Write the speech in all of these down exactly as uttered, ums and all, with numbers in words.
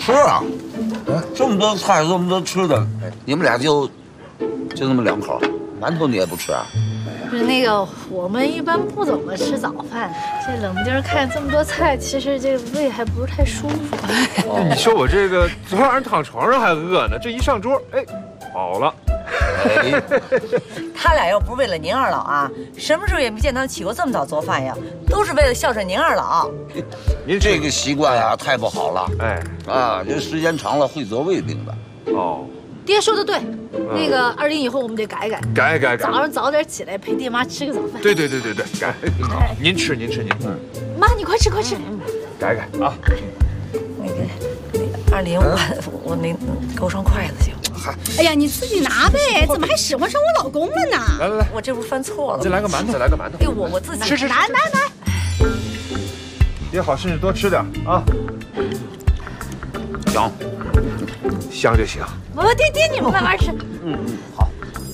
吃啊！这么多菜，这么多吃的，你们俩就就那么两口，馒头你也不吃啊？ 不是那个，我们一般不怎么吃早饭。这冷不丁看这么多菜，其实这胃还不是太舒服。 哦、你说我这个昨晚上躺床上还饿呢，这一上桌，哎，饱了。 哎，他俩要不是为了您二老啊，什么时候也没见他起过这么早做饭呀，都是为了孝顺您二老。 您这个习惯啊，太不好了。哎，啊，这时间长了会得胃病的。 哦。 爹说的对，那个二零以后我们得改改， 改改改， 早上早点起来陪爹妈吃个早饭。 对对对对对，改。好，您吃您吃您吃。 妈，你快吃快吃。 改改啊。 那个那个二零，我我那给我双筷子行。 哎呀，你自己拿呗，怎么还使唤上我老公了呢？ 来来来， 我这不是犯错了？ 再来个馒头，再来个馒头。 哎呦，我我自己吃吃来来来。 爹好身体多吃点啊。 香。 香就行。 我爹爹，你们慢慢吃。 嗯嗯，好。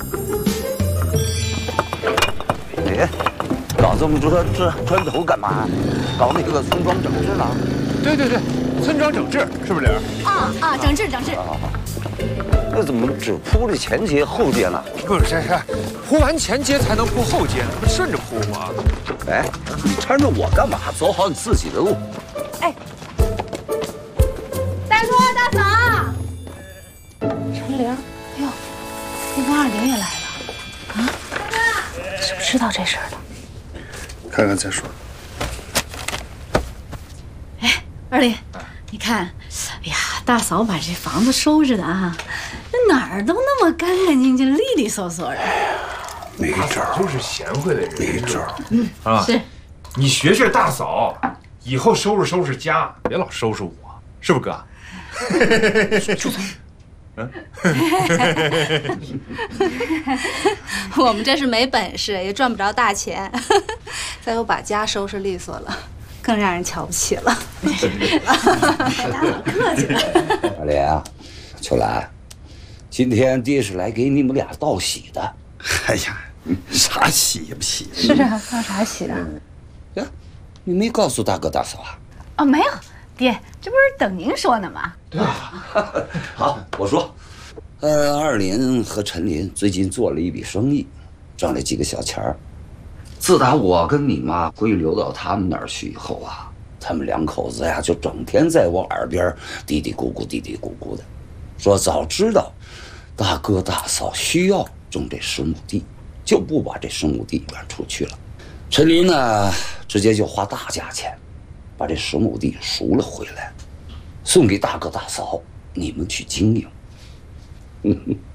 哎，搞这么多这砖头干嘛？搞那个村庄整治了？ 对对对，村庄整治是不是玲儿？ 啊啊，整治整治。 好好好。那怎么只铺了前街后街呢？ 不是，这是铺完前街才能铺后街，不顺着铺吗？ 哎，你搀着我干嘛？走好你自己的路。 哎，大叔大嫂。 陈玲，哎呦，那个二玲也来了，啊？是不是知道这事儿了？ 看看再说。 哎，二玲，你看，哎呀，大嫂把这房子收拾的啊，那哪儿都那么干干净净、利利索索的。 没招， 就是贤惠的人， 没招。 嗯，啊，是。 你学学大嫂，以后收拾收拾家，别老收拾我，是不是哥？ 住嘴。 我们这是没本事，也赚不着大钱，再有把家收拾利索了，更让人瞧不起了。 大嫂客气了。 二莲啊，秋兰，今天爹是来给你们俩道喜的。 哎呀，啥喜不喜？ 是啊，道啥喜啊？ 呀，你没告诉大哥大嫂啊？ 哦，没有，爹，这不是等您说呢吗？ 对啊。好，我说。 呃，二林和陈林最近做了一笔生意，赚了几个小钱儿。自打我跟你妈归流到他们那儿去以后啊，他们两口子呀就整天在我耳边嘀嘀咕咕、嘀嘀咕咕的，说早知道大哥大嫂需要种这十亩地，就不把这十亩地搬出去了。陈林呢，直接就花大价钱把这十亩地赎了回来，送给大哥大嫂，你们去经营。嗯